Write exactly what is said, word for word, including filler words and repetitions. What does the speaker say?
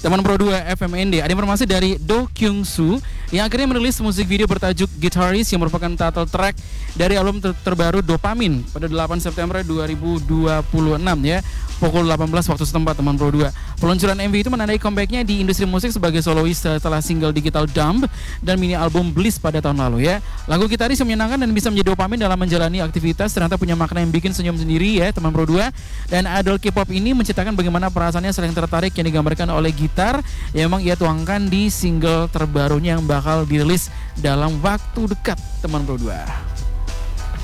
teman Pro dua F M N D. Ada informasi dari Do Kyung Soo yang akhirnya merilis musik video bertajuk Guitarist yang merupakan title track dari album ter- terbaru Dopamine pada delapan September dua ribu dua puluh enam ya, pukul delapan belas waktu setempat teman Pro dua. Peluncuran M V itu menandai comebacknya di industri musik sebagai solois setelah single Digital Dump dan mini album Bliss pada tahun lalu ya. Lagu Gitaris yang menyenangkan dan bisa menjadi dopamin dalam menjalani aktivitas ternyata punya makna yang bikin senyum sendiri ya teman Pro dua. Dan idol K-pop ini menceritakan bagaimana perasaannya saling tertarik yang digambarkan oleh gitar yang memang ia tuangkan di single terbarunya yang bakal dirilis dalam waktu dekat teman Pro dua.